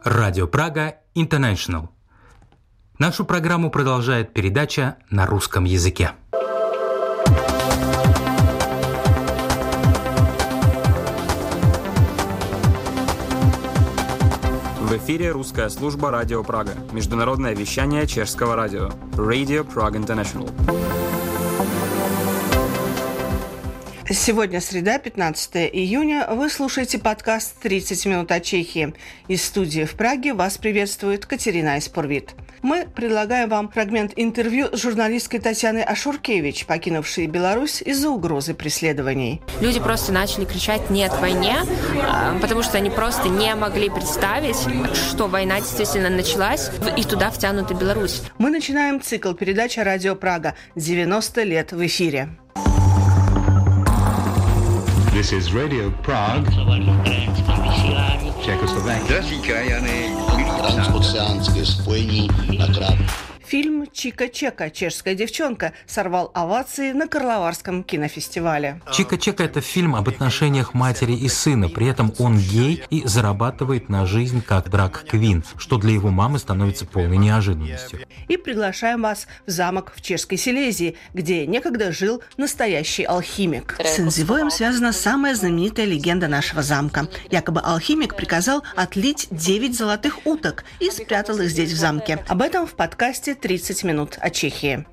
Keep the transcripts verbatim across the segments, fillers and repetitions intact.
Радио Прага International. Нашу программу продолжает передача на русском языке. В эфире русская служба Радио Прага. Международное вещание чешского радио. Radio Prague International. Сегодня среда, пятнадцатое июня. Вы слушаете подкаст «тридцать минут о Чехии». Из студии в Праге вас приветствует Катерина Испурвит. Мы предлагаем вам фрагмент интервью с журналисткой Татьяной Ашуркевич, покинувшей Беларусь из-за угрозы преследований. Люди просто начали кричать «нет войне», потому что они просто не могли представить, что война действительно началась, и туда втянута Беларусь. Мы начинаем цикл передач «Радио Прага. девяносто лет в эфире». This is Radio Prague, Czechoslovakia. Transoceánské spojení na krát. Фильм «Чика-Чека. Чешская девчонка» сорвал овации на Карловарском кинофестивале. «Чика-Чека» — это фильм об отношениях матери и сына. При этом он гей и зарабатывает на жизнь как драг-квин, что для его мамы становится полной неожиданностью. И приглашаем вас в замок в Чешской Силезии, где некогда жил настоящий алхимик. С Инзивоем связана самая знаменитая легенда нашего замка. Якобы алхимик приказал отлить девять золотых уток и спрятал их здесь в замке. Об этом в подкасте «тридцать минут о Чехии».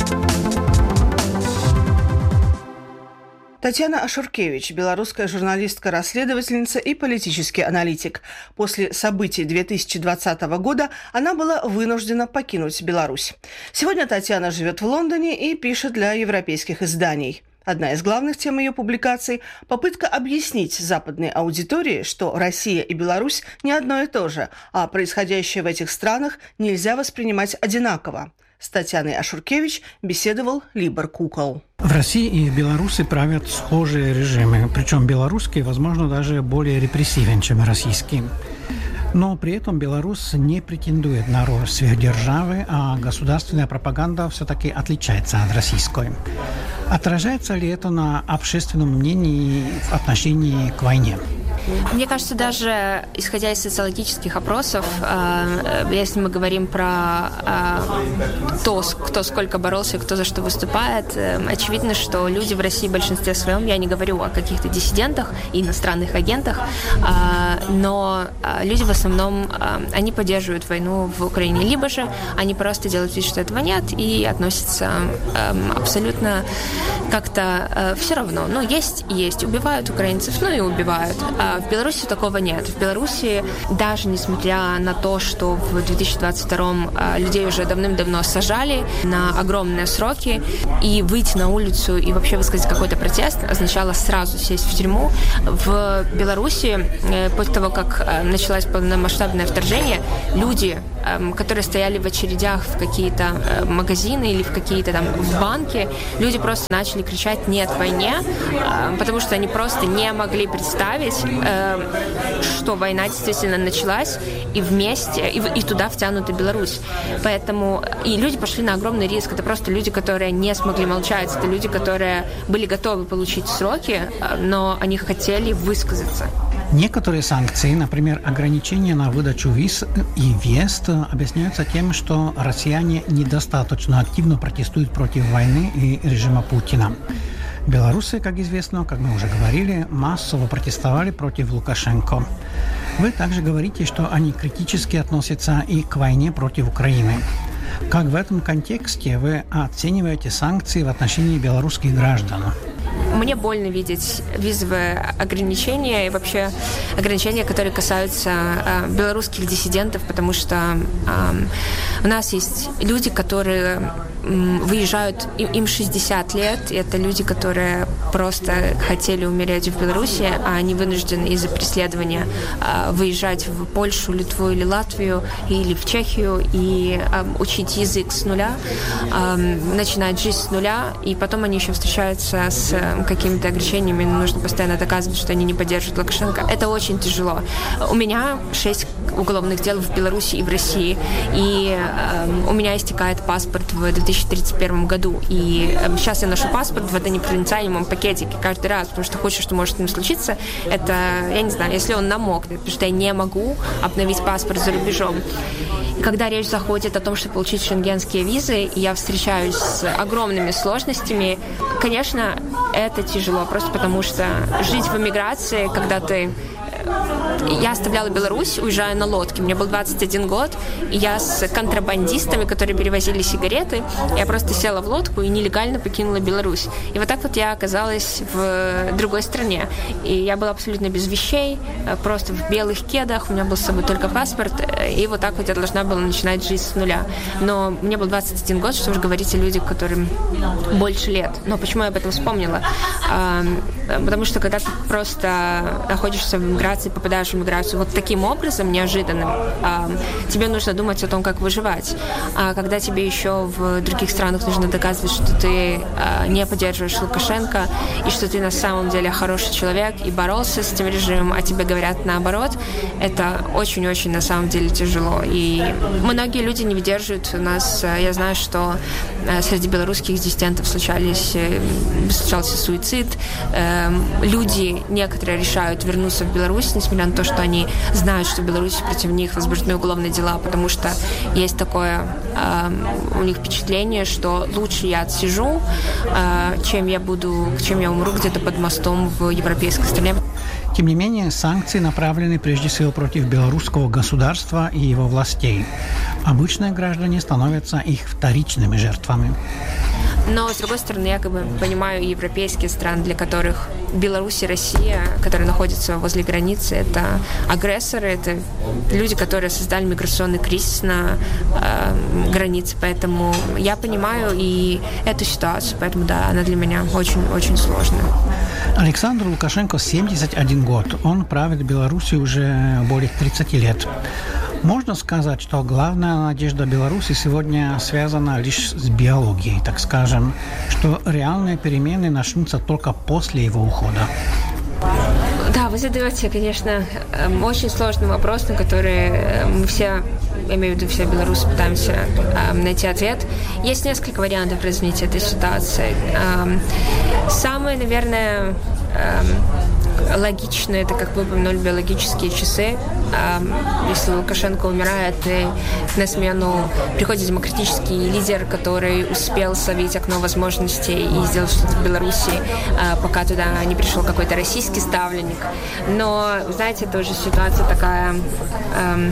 Татьяна Ашуркевич, белорусская журналистка-расследовательница и политический аналитик. После событий две тысячи двадцатого года она была вынуждена покинуть Беларусь. Сегодня Татьяна живет в Лондоне и пишет для европейских изданий. Одна из главных тем ее публикаций – попытка объяснить западной аудитории, что Россия и Беларусь не одно и то же, а происходящее в этих странах нельзя воспринимать одинаково. С Татьяной Ашуркевич беседовал Либор Кукол. В России и в Беларуси правят схожие режимы, причем белорусский, возможно, даже более репрессивен, чем российский. Но при этом Беларусь не претендует на роль сверхдержавы, а государственная пропаганда все-таки отличается от российской. Отражается ли это на общественном мнении в отношении к войне? Мне кажется, даже исходя из социологических опросов, э, если мы говорим про э, то, кто сколько боролся, кто за что выступает, э, очевидно, что люди в России в большинстве своем, я не говорю о каких-то диссидентах и иностранных агентах, э, но э, люди в основном, э, они поддерживают войну в Украине, либо же они просто делают вид, что этого нет, и относятся э, абсолютно как-то э, все равно. Ну, есть и есть. Убивают украинцев, ну и убивают. В Беларуси такого нет. В Беларуси, даже несмотря на то, что в две тысячи двадцать втором людей уже давным-давно сажали на огромные сроки, и выйти на улицу и вообще высказать какой-то протест означало сразу сесть в тюрьму. В Беларуси, после того, как началось полномасштабное вторжение, люди, которые стояли в очередях в какие-то магазины или в какие-то там в банки, люди просто начали кричать «нет войне», потому что они просто не могли представить, что война действительно началась, и вместе, и, и туда втянута Беларусь. Поэтому и люди пошли на огромный риск. Это просто люди, которые не смогли молчать. Это люди, которые были готовы получить сроки, но они хотели высказаться. Некоторые санкции, например, ограничения на выдачу виз и въезд, объясняются тем, что россияне недостаточно активно протестуют против войны и режима Путина. Белорусы, как известно, как мы уже говорили, массово протестовали против Лукашенко. Вы также говорите, что они критически относятся и к войне против Украины. Как в этом контексте вы оцениваете санкции в отношении белорусских граждан? Мне больно видеть визовые ограничения и вообще ограничения, которые касаются э, белорусских диссидентов, потому что э, у нас есть люди, которые э, выезжают, им, им шестьдесят лет, и это люди, которые просто хотели умереть в Беларуси, а они вынуждены из-за преследования э, выезжать в Польшу, Литву или Латвию, или в Чехию и э, учить язык с нуля, э, начинать жизнь с нуля, и потом они еще встречаются с какими-то ограничениями, нужно постоянно доказывать, что они не поддерживают Лукашенко. Это очень тяжело. У меня шесть уголовных дел в Беларуси и в России, и э, у меня истекает паспорт в две тысячи тридцать первом году, и э, сейчас я ношу паспорт в водонепроницаемом пакетике каждый раз, потому что худшее, что может с ним случиться, это, я не знаю, если он намокнет, потому что я не могу обновить паспорт за рубежом. И когда речь заходит о том, чтобы получить шенгенские визы, и я встречаюсь с огромными сложностями, конечно, это тяжело, просто потому что жить в эмиграции, когда ты... Я оставляла Беларусь, уезжая на лодке. Мне был двадцать один год, и я с контрабандистами, которые перевозили сигареты, я просто села в лодку и нелегально покинула Беларусь. И вот так вот я оказалась в другой стране. И я была абсолютно без вещей, просто в белых кедах, у меня был с собой только паспорт, и вот так вот я должна была начинать жизнь с нуля. Но мне был двадцать один год, что уж говорить о людях, которым больше лет. Но почему я об этом вспомнила? Потому что когда ты просто находишься в миграции, попадаешь в миграцию вот таким образом, неожиданным, тебе нужно думать о том, как выживать. А когда тебе еще в других странах нужно доказывать, что ты не поддерживаешь Лукашенко, и что ты на самом деле хороший человек и боролся с этим режимом, а тебе говорят наоборот, это очень-очень на самом деле тяжело. И многие люди не выдерживают. У нас, я знаю, что среди белорусских диссидентов случались, случался суицид. Люди, некоторые решают вернуться в Беларусь, несмотря на то, что они знают, что в Беларуси против них возбуждены уголовные дела, потому что есть такое э, у них впечатление, что лучше я отсижу, э, чем я буду, чем я умру где-то под мостом в европейской стране. Тем не менее, санкции направлены прежде всего против белорусского государства и его властей. Обычные граждане становятся их вторичными жертвами. Но, с другой стороны, я как бы понимаю европейские страны, для которых Беларусь и Россия, которые находятся возле границы, это агрессоры, это люди, которые создали миграционный кризис на э, границе. Поэтому я понимаю и эту ситуацию, поэтому, да, она для меня очень-очень сложная. Александру Лукашенко семьдесят один год. Он правит Беларусью уже более тридцати лет. Можно сказать, что главная надежда Беларуси сегодня связана лишь с биологией, так скажем, что реальные перемены начнутся только после его ухода. Да, вы задаете, конечно, очень сложный вопрос, на который мы все, я имею в виду все белорусы, пытаемся найти ответ. Есть несколько вариантов развития этой ситуации. Самое, наверное, логично, это, как вы упомянули, биологические часы. Если Лукашенко умирает, и на смену приходит демократический лидер, который успел словить окно возможностей и сделать что-то в Беларуси, пока туда не пришел какой-то российский ставленник. Но, знаете, это уже ситуация такая э,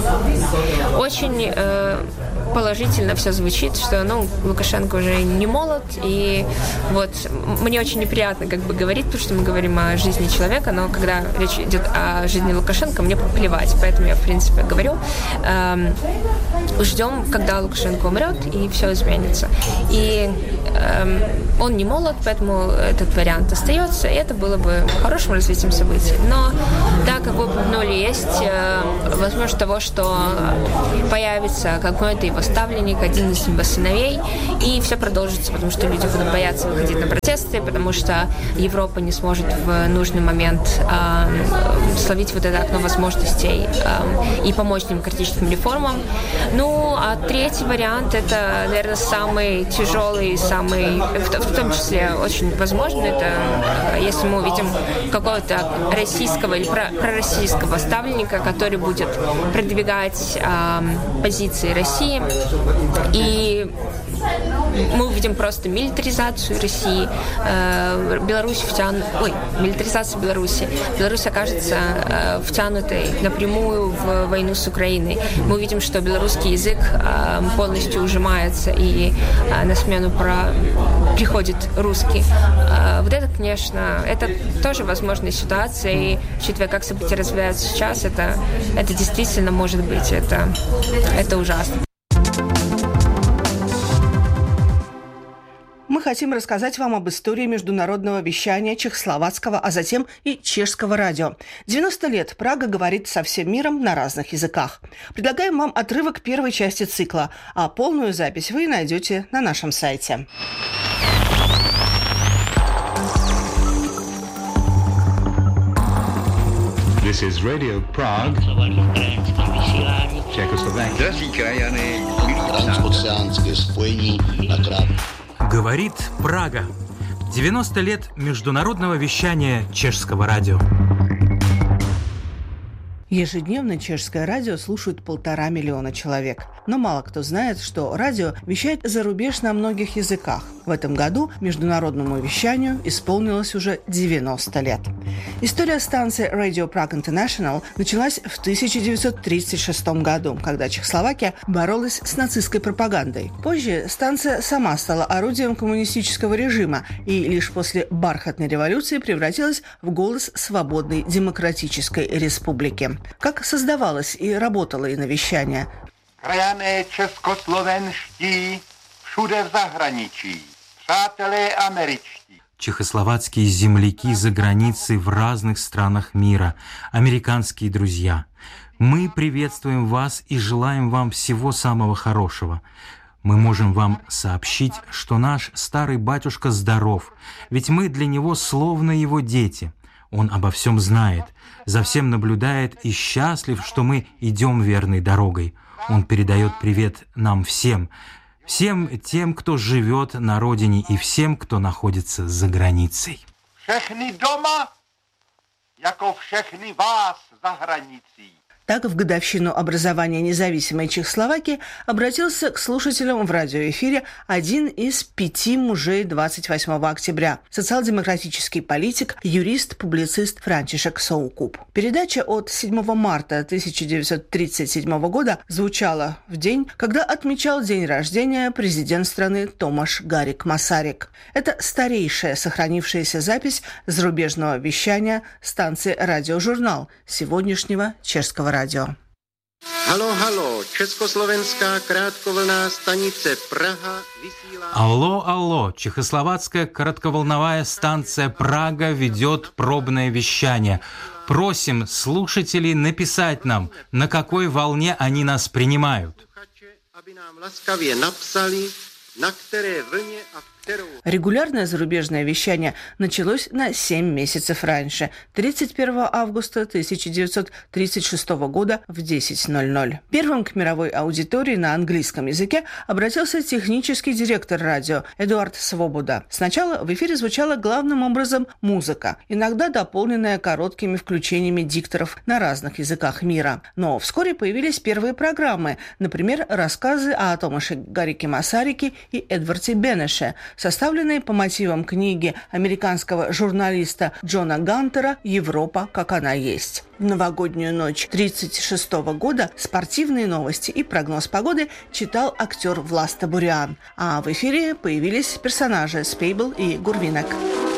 очень э, положительно все звучит, что, ну, Лукашенко уже не молод, и вот мне очень неприятно как бы говорить, потому что мы говорим о жизни человека, но когда речь идет о жизни Лукашенко, мне плевать, поэтому я, в принципе, говорю, э, ждем, когда Лукашенко умрет, и все изменится. И э, он не молод, поэтому этот вариант остается, и это было бы хорошим развитием событий. Но, да, как вы упомянули, есть э, возможность того, что появится какой-то его ставленник, один из его сыновей, и все продолжится, потому что люди будут бояться выходить на протесты, потому что Европа не сможет в нужный момент э, словить вот это окно возможностей э, и помочь демократическим реформам. Ну, а третий вариант, это, наверное, самый тяжелый, самый, в, в том числе очень возможно, это если мы увидим какого-то российского или про, пророссийского ставленника, который будет продвигать э, позиции России, и мы увидим просто милитаризацию России, э, Беларусь втян... Ой, милитаризацию Беларуси. Беларусь окажется э, втянутой напрямую в войну с Украиной. Мы увидим, что белорусский язык э, полностью ужимается, и э, на смену про... приходит русский. Э, вот это, конечно, это тоже возможная ситуация, и учитывая, как события развиваются сейчас, это, это действительно может быть, это, это ужасно. Мы хотим рассказать вам об истории международного вещания чехословацкого, а затем и чешского радио. девяносто лет Прага говорит со всем миром на разных языках. Предлагаем вам отрывок первой части цикла, а полную запись вы найдете на нашем сайте. This is Radio Prague, Czechoslovakia. Drazí krajany, transoceánské spojení na Kráp. Говорит Прага. девяносто лет международного вещания чешского радио. Ежедневно чешское радио слушают полтора миллиона человек. Но мало кто знает, что радио вещает за рубеж на многих языках. В этом году международному вещанию исполнилось уже девяносто лет. История станции Radio Prague International началась в тысяча девятьсот тридцать шестом году, когда Чехословакия боролась с нацистской пропагандой. Позже станция сама стала орудием коммунистического режима и лишь после бархатной революции превратилась в голос свободной демократической республики. Как создавалось и работало иновещание? Krajané českoslovenští všude v zahraničí, přátelé američtí. Чехословацкие земляки за границей в разных странах мира, американские друзья. Мы приветствуем вас и желаем вам всего самого хорошего. Мы можем вам сообщить, что наш старый батюшка здоров, ведь мы для него словно его дети. Он обо всем знает, за всем наблюдает и счастлив, что мы идем верной дорогой. Он передает привет нам всем, всем тем, кто живет на родине, и всем, кто находится за границей. Všechny doma, jako všechny vás za hranicí. Так, в годовщину образования независимой Чехословакии обратился к слушателям в радиоэфире один из пяти мужей двадцать восьмого октября – социал-демократический политик, юрист, публицист Франчишек Соукуб. Передача от седьмого марта тысяча девятьсот тридцать седьмого года звучала в день, когда отмечал день рождения президент страны Томаш Гарик Масарик. Это старейшая сохранившаяся запись зарубежного вещания станции «Радиожурнал» сегодняшнего чешского радио. Halo, halo, československá krátkovlná stanice Praha vysílá... Алло, алло, чехословацкая коротковолновая станция Прага ведет пробное вещание. Просим слушателей написать нам, на какой волне они нас принимают. Aby nám laskavě napsali, na které vlně a Регулярное зарубежное вещание началось на семь месяцев раньше, тридцать первого августа тысяча девятьсот тридцать шестого года в десять ноль ноль. Первым к мировой аудитории на английском языке обратился технический директор радио Эдуард Свобода. Сначала в эфире звучала главным образом музыка, иногда дополненная короткими включениями дикторов на разных языках мира. Но вскоре появились первые программы, например, рассказы о Томаше Гарике Масарике и Эдварде Бенеше, составленные по мотивам книги американского журналиста Джона Гантера «Европа, как она есть». В новогоднюю ночь тридцать шестого года спортивные новости и прогноз погоды читал актер Власта Бурян, а в эфире появились персонажи Спейбл и Гурвинек.